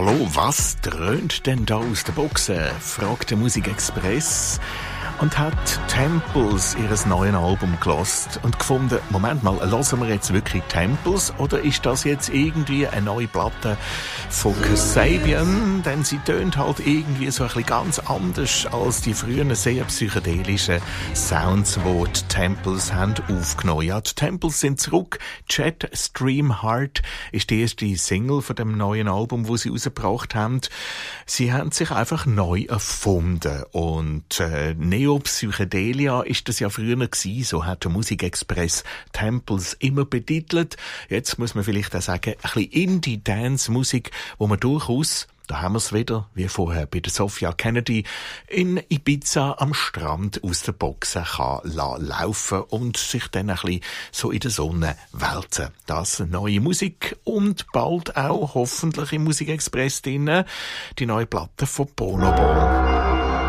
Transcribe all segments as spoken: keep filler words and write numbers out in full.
Hallo, was dröhnt denn da aus der Boxen? Fragt der Musikexpress und hat Temples ihres neuen Album gelost und gefunden, Moment mal, hören wir jetzt wirklich Temples oder ist das jetzt irgendwie eine neue Platte von Kasabian? Denn sie tönt halt irgendwie so ein bisschen ganz anders als die früheren sehr psychedelischen Sounds, die die Temples haben aufgenommen. Ja, die Temples sind zurück. Jet Stream Heart ist die erste Single von dem neuen Album, wo sie rausgebracht haben. Sie haben sich einfach neu erfunden und äh, Neo-Psychedelia ist das ja früher gewesen, so hat der Musikexpress Temples immer betitelt. Jetzt muss man vielleicht auch sagen, ein bisschen Indie-Dance-Musik, wo man durchaus, da haben wir es wieder, wie vorher bei der Sophia Kennedy, in Ibiza am Strand aus der Boxen kann laufen und sich dann ein bisschen so in der Sonne wälzen. Das neue Musik und bald auch hoffentlich im Musikexpress drin die neue Platte von Bonobo.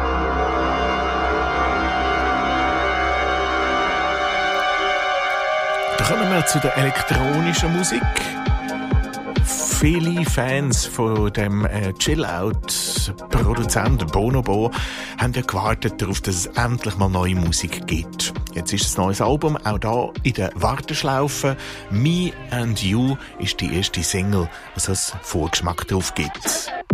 Da kommen wir zu der elektronischen Musik. Viele Fans von dem äh, Chill-Out-Produzenten Bonobo haben ja gewartet darauf, dass es endlich mal neue Musik gibt. Jetzt ist ein neues Album auch da in der Warteschlaufe. Me and You ist die erste Single, was es Vorgeschmack drauf gibt.